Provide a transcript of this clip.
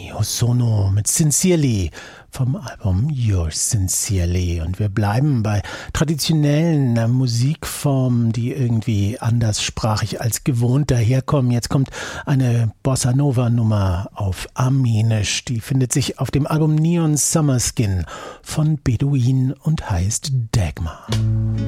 Hosono mit Sincerely vom Album Yours Sincerely. Und wir bleiben bei traditionellen Musikformen, die irgendwie anderssprachig als gewohnt daherkommen. Jetzt kommt eine Bossa Nova Nummer auf Armenisch. Die findet sich auf dem Album Neon Summer Skin von Beduin und heißt Dagmar.